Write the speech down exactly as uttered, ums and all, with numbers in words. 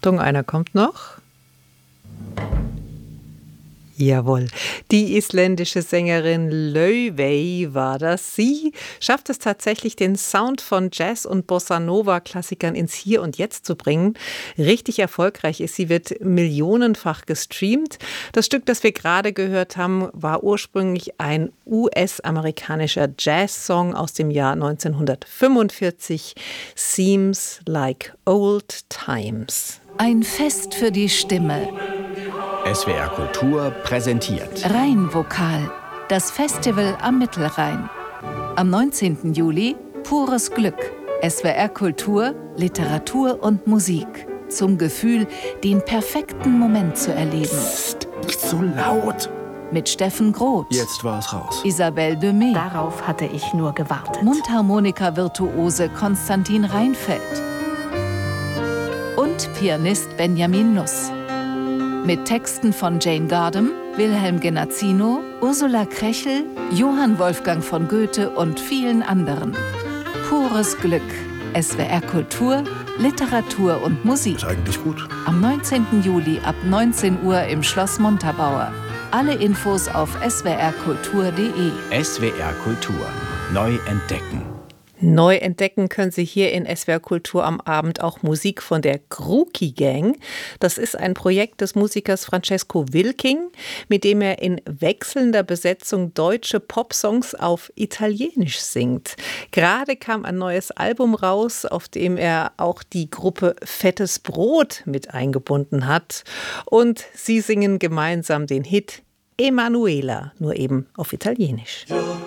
Achtung, einer kommt noch. Jawohl, die isländische Sängerin Laufey war das. Sie schafft es tatsächlich, den Sound von Jazz- und Bossa-Nova-Klassikern ins Hier und Jetzt zu bringen. Richtig erfolgreich ist sie, wird millionenfach gestreamt. Das Stück, das wir gerade gehört haben, war ursprünglich ein U S-amerikanischer Jazz-Song aus dem Jahr neunzehnhundertfünfundvierzig. Seems like old times. Ein Fest für die Stimme. S W R Kultur präsentiert Rheinvokal, das Festival am Mittelrhein. Am neunzehnten Juli pures Glück. S W R Kultur, Literatur und Musik. Zum Gefühl, den perfekten Moment zu erleben. Psst, nicht so laut. Mit Steffen Groth. Jetzt war es raus. Isabelle Demey. Darauf hatte ich nur gewartet. Mundharmonika-Virtuose Konstantin Reinfeldt. Und Pianist Benjamin Nuss. Mit Texten von Jane Gardam, Wilhelm Genazzino, Ursula Krechel, Johann Wolfgang von Goethe und vielen anderen. Pures Glück. S W R Kultur, Literatur und Musik. Ist eigentlich gut. Am neunzehnten Juli ab neunzehn Uhr im Schloss Montabaur. Alle Infos auf s w r kultur punkt d e. S W R Kultur. Neu entdecken. Neu entdecken können Sie hier in S W R Kultur am Abend auch Musik von der Kruki Gang. Das ist ein Projekt des Musikers Francesco Wilking, mit dem er in wechselnder Besetzung deutsche Popsongs auf Italienisch singt. Gerade kam ein neues Album raus, auf dem er auch die Gruppe Fettes Brot mit eingebunden hat. Und sie singen gemeinsam den Hit Emanuela, nur eben auf Italienisch.